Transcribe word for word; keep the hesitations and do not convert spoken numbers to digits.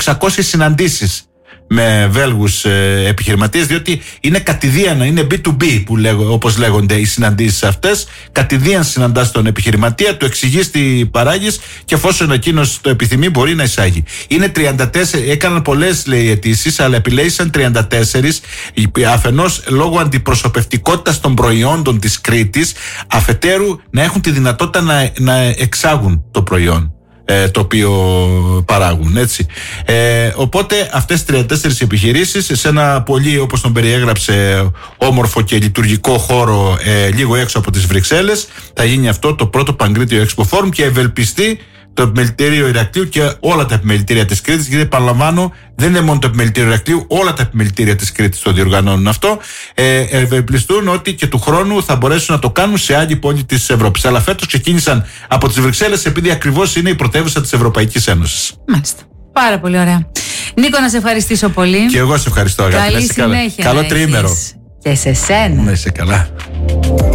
εξακόσιες συναντήσεις με Βέλγους ε, επιχειρηματίες, διότι είναι κατηδίαν, είναι μπι του μπι που λέγω, όπως λέγονται οι συναντήσεις αυτές. Κατηδίαν συναντάς τον επιχειρηματία, του εξηγείς τι παράγεις και εφόσον εκείνος το επιθυμεί μπορεί να εισάγει. Είναι τριάντα τέσσερα, έκαναν πολλές λέει αιτήσεις, αλλά επιλέγησαν τριάντα τέσσερα, αφενός λόγω αντιπροσωπευτικότητας των προϊόντων της Κρήτης, αφετέρου να έχουν τη δυνατότητα να, να εξάγουν το προϊόν το οποίο παράγουν, έτσι. Ε, οπότε αυτές οι τριάντα τέσσερις επιχειρήσεις σε ένα πολύ, όπως τον περιέγραψε, όμορφο και λειτουργικό χώρο ε, λίγο έξω από τις Βρυξέλλες, θα γίνει αυτό το πρώτο Παγκρίτιο Expo Forum και ευελπιστεί το επιμελητήριο Ηρακλείου και όλα τα επιμελητήρια της Κρήτης, γιατί επαναλαμβάνω, δεν είναι μόνο το επιμελητήριο Ηρακλείου, όλα τα επιμελητήρια της Κρήτης το διοργανώνουν αυτό. Ε, ευελπιστούν ότι και του χρόνου θα μπορέσουν να το κάνουν σε άλλη πόλη της Ευρώπης. Αλλά φέτος ξεκίνησαν από τις Βρυξέλλες, επειδή ακριβώς είναι η πρωτεύουσα της Ευρωπαϊκής Ένωσης. Μάλιστα. Πάρα πολύ ωραία. Νίκο, να σε ευχαριστήσω πολύ. Και εγώ σε ευχαριστώ, αγάπη. Καλή συνέχεια. Καλό τριήμερο. Και σε σένα. Να είσαι καλά.